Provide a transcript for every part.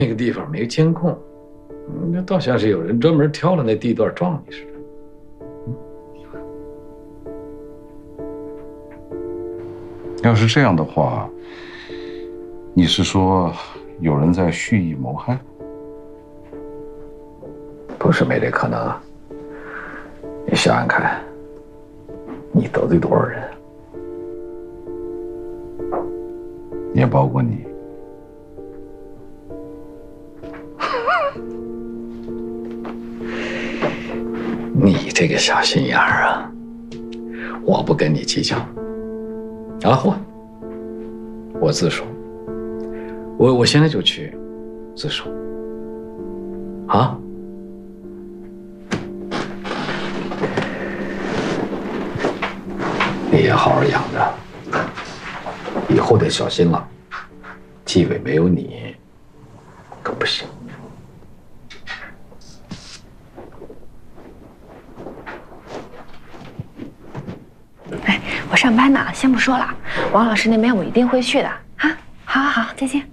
那个地方没监控，那倒像是有人专门挑了那地段撞你似的。 要是这样的话，你是说有人在蓄意谋害？ 不是没这可能啊！你想想看，你得罪多少人？ 也包括你。 你这个小心眼儿啊！我不跟你计较。啊，我自首。我现在就去自首。啊？你也好好养着，以后得小心了。纪委没有你，可不行。 哎，我上班呢，先不说了。王老师那边我一定会去的啊！好，好，好，再见。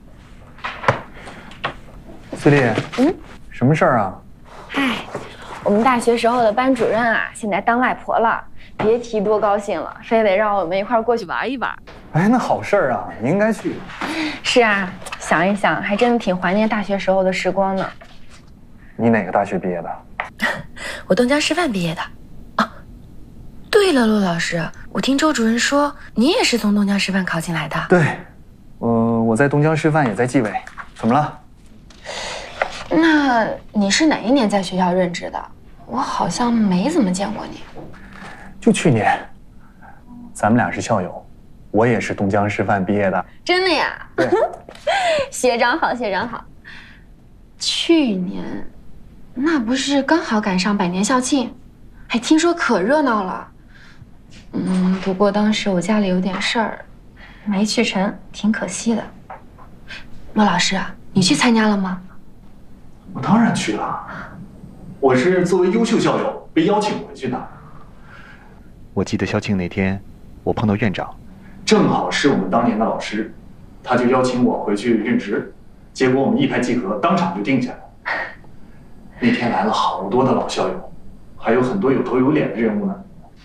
思丽，什么事儿啊？ 哎，我们大学时候的班主任啊，现在当外婆了，别提多高兴了，非得让我们一块儿过去玩一玩。 哎，那好事儿啊，你应该去。 是啊，想一想，还真的挺怀念大学时候的时光呢。 你哪个大学毕业的？ 我东江师范毕业的。啊，对了，陆老师，我听周主任说你也是从东江师范考进来的。 对，我在东江师范，也在纪委。怎么了？ 那你是哪一年在学校任职的？我好像没怎么见过你。 就去年，咱们俩是校友，我也是东江师范毕业的。 真的呀？ 对。 学长好，学长好。去年，那不是刚好赶上100年校庆，还听说可热闹了。不过当时我家里有点事儿，没去成，挺可惜的。骆老师，你去参加了吗？ 我当然去了，我是作为优秀校友被邀请回去的。我记得校庆那天，我碰到院长，正好是我们当年的老师，他就邀请我回去任职，结果我们一拍即合，当场就定下来。那天来了好多的老校友，还有很多有头有脸的人物呢。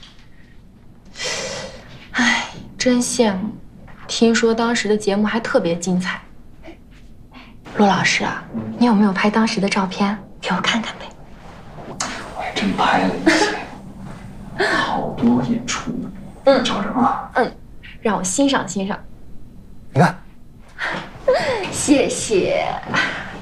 唉，真羡慕。听说当时的节目还特别精彩。陆老师啊，你有没有拍当时的照片给我看看呗？ 我还真拍了一些，好多演出呢。找找啊。 让我欣赏欣赏。 你看， 谢谢。